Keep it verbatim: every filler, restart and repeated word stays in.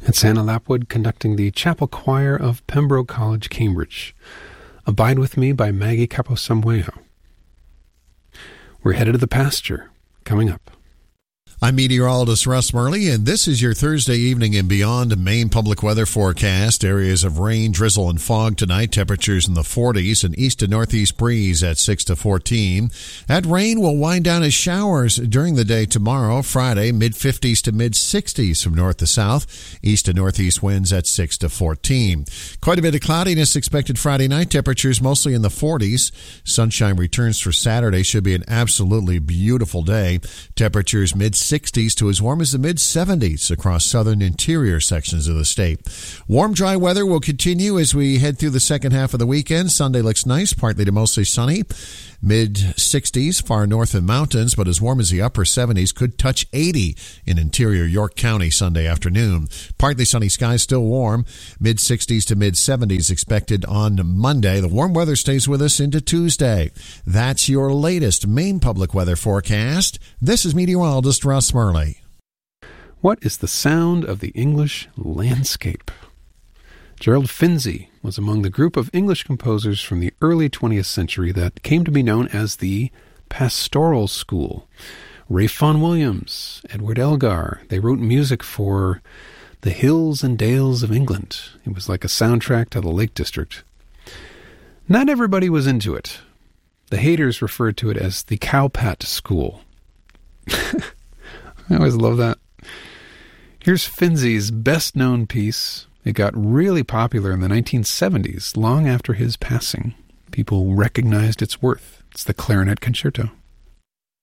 It's Anna Lapwood conducting the chapel choir of Pembroke College, Cambridge. Abide With Me by Maggie Caposamweo. We're headed to the pasture, coming up. I'm meteorologist Russ Murley, and this is your Thursday evening and beyond Maine public weather forecast. Areas of rain, drizzle, and fog tonight. Temperatures in the forties. An east to northeast breeze at six to fourteen. That rain will wind down as showers during the day tomorrow, Friday, mid-fifties to mid-sixties from north to south. East to northeast winds at six to fourteen. Quite a bit of cloudiness expected Friday night. Temperatures mostly in the forties. Sunshine returns for Saturday. Should be an absolutely beautiful day. Temperatures mid-sixties to as warm as the mid-seventies across southern interior sections of the state. Warm, dry weather will continue as we head through the second half of the weekend. Sunday looks nice, partly to mostly sunny. Mid-sixties far north in mountains, but as warm as the upper seventies, could touch eighty in interior York County Sunday afternoon. Partly sunny skies, still warm. Mid-sixties to mid-seventies expected on Monday. The warm weather stays with us into Tuesday. That's your latest Maine public weather forecast. This is meteorologist Russ Murley. What is the sound of the English landscape? Gerald Finzi was among the group of English composers from the early twentieth century that came to be known as the Pastoral School. Ralph Vaughan Williams, Edward Elgar, they wrote music for the hills and dales of England. It was like a soundtrack to the Lake District. Not everybody was into it. The haters referred to it as the Cowpat School. I always love that. Here's Finzi's best-known piece. It got really popular in the nineteen seventies, long after his passing. People recognized its worth. It's the Clarinet Concerto.